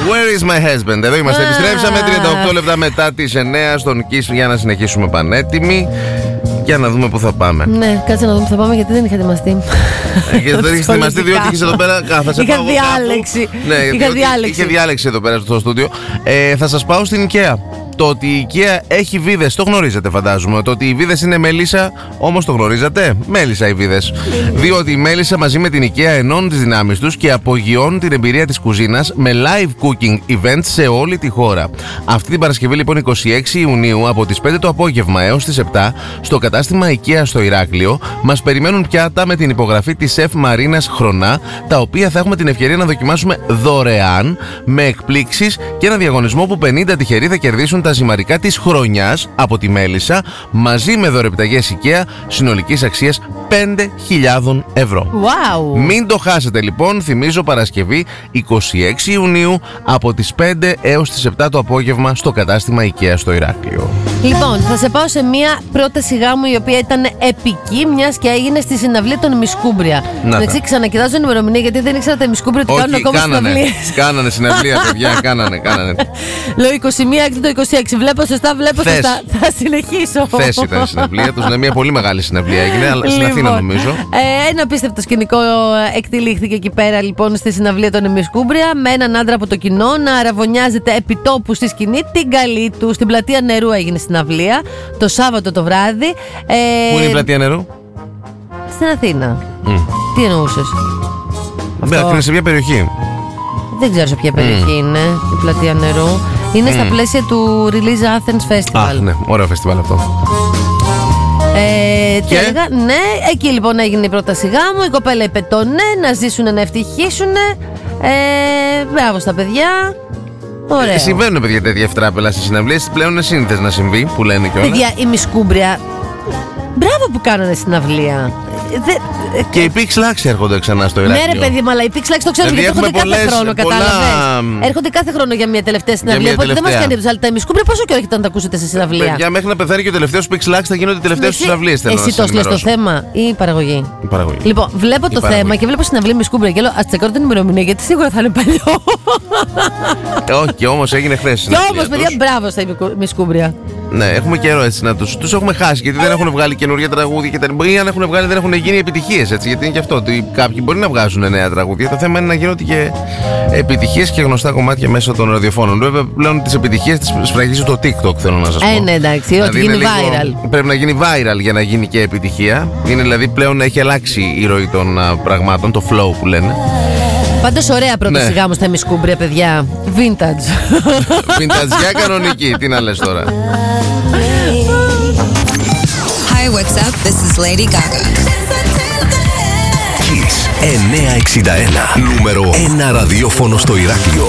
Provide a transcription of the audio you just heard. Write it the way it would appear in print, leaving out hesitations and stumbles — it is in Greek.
Where is my husband? Εδώ είμαστε. Επιστρέψαμε 38 λεπτά μετά τις 9 στον Kiss για να συνεχίσουμε πανέτοιμοι. Για να δούμε πού θα πάμε. Ναι, κάτσε να δούμε πού θα πάμε γιατί δεν είχα ετοιμαστεί. Γιατί δεν είχε ετοιμαστεί, διότι είχε εδώ πέρα. Είχα διάλεξη. Ναι, είχε διάλεξη εδώ πέρα στο στούντιο. Θα σας πάω στην IKEA. Το ότι η IKEA έχει βίδες, το γνωρίζετε φαντάζομαι. Το ότι οι βίδες είναι μέλισσα, όμως το γνωρίζατε. Μέλισσα οι βίδες. Διότι η μέλισσα μαζί με την IKEA ενώνουν τις δυνάμεις τους και απογειώνουν την εμπειρία της κουζίνας με live cooking events σε όλη τη χώρα. Αυτή την Παρασκευή λοιπόν 26 Ιουνίου από τις 5 το απόγευμα έως τις 7 στο κατάστημα IKEA στο Ηράκλειο μας περιμένουν πιάτα με την υπογραφή της σεφ Μαρίνας Χρονά, τα οποία θα έχουμε την ευκαιρία να δοκιμάσουμε δωρεάν με εκπλήξεις και ένα διαγωνισμό που 50 τυχεροί θα κερδίσουν τα ζυμαρικά της χρονιάς από τη Μέλισσα μαζί με δωρεπιταγές IKEA συνολικής αξίας 5.000 ευρώ. Wow. Μην το χάσετε λοιπόν, θυμίζω Παρασκευή 26 Ιουνίου από τις 5 έως τις 7 το απόγευμα στο κατάστημα IKEA στο Ηράκλειο. Λοιπόν, θα σε πάω σε μια πρόταση γάμου η οποία ήταν επική, μιας και έγινε στη συναυλία των Μισκούμπρια. Εντάξει, ξανακοιτάζω την ημερομηνία γιατί δεν ήξερα τα Μισκούμπρια ότι κάνουν ακόμα συναυλίες. Κάνανε συναυλία, παιδιά, κάνανε. Λέω 21 το 26. Βλέπω σωστά. Θα συνεχίσω. Χθες ήταν η συναυλία τους. Είναι μια πολύ μεγάλη συναυλία. Έγινε στην Αθήνα, νομίζω. Ένα απίστευτο σκηνικό εκτελήχθηκε εκεί πέρα λοιπόν στη συναυλία των Μισκούμπρια με έναν άντρα από το κοινό να αραβωνιάζεται επιτόπου στη σκηνή την καλή του. Στην πλατεία Νερού έγινε συναυλία το Σάββατο το βράδυ. Πού είναι η πλατεία Νερού? Στην Αθήνα. Τι εννοούσες? Είναι σε ποια περιοχή? Δεν ξέρω σε ποια περιοχή είναι η πλατεία Νερού. Είναι στα πλαίσια του Release Athens Festival. Ναι, ωραίο φεστιβάλ αυτό. Και έλεγα, ναι, εκεί λοιπόν έγινε η πρόταση γάμου. Η κοπέλα είπε το ναι, να ζήσουν, να ευτυχήσουν. Μπράβο στα παιδιά. Ωραία. Συμβαίνουν παιδιά τέτοια ευτράπελα στις συναυλίες. Πλέον είναι σύνηθες να συμβεί, που λένε κιόλας. Παιδιά, η Μισκούμπρια, μπράβο που κάνανε συναυλία. Και οι Pix Lux έρχονται ξανά στο Ηράκλειο. Ναι, ρε παιδί, αλλά οι Pix Lux το ξέρουμε γιατί έρχονται κάθε χρόνο. Κατάλαβες. Έρχονται κάθε χρόνο για μια τελευταία συναυλία. Οπότε δεν μας κάνει τους άλλους. Τα Μισκούμπρια πόσο καιρό έχετε να τα ακούσετε σε συναυλία? Παιδιά, μέχρι να πεθάνει και ο τελευταίος Pix Lux θα γίνονται οι τελευταίες συναυλίες. Εσύ το λες το θέμα ή η παραγωγή? Η παραγωγή. Λοιπόν, βλέπω το θέμα και βλέπω συναυλία Μισκούμπρια και λέω ας τσεκάρω την ημερομηνία γιατί σίγουρα θα είναι παλιό. Όχι, όμως έγινε χθες. Και όμως, παιδιά, μπράβο στα Μισκούμπρια. Ναι, έχουμε καιρό έτσι να τους έχουμε χάσει γιατί δεν έχουν βγάλει καινούργια τραγούδια και τα ή αν έχουν βγάλει δεν έχουν γίνει επιτυχίες έτσι. Γιατί είναι και αυτό ότι κάποιοι μπορεί να βγάζουν νέα τραγούδια. Το θέμα είναι να γίνονται και επιτυχίες και γνωστά κομμάτια μέσω των ραδιοφώνων. Βέβαια πλέον τις επιτυχίες τις σφραγίζει το TikTok, θέλω να σας πω. Ναι, εντάξει, ότι γίνει viral. Πρέπει να γίνει viral για να γίνει και επιτυχία. Είναι δηλαδή πλέον έχει αλλάξει η ροή των πραγμάτων, το flow που λένε. Πάντως ωραία πρόταση γάμου στα Μισκούμπρια, παιδιά. Vintage. Vintage για κανονική, τι να λες τώρα. Hi, what's up? This is Lady Gaga. Kiss 961, νούμερο 1 ραδιόφωνο στο Ηράκλειο.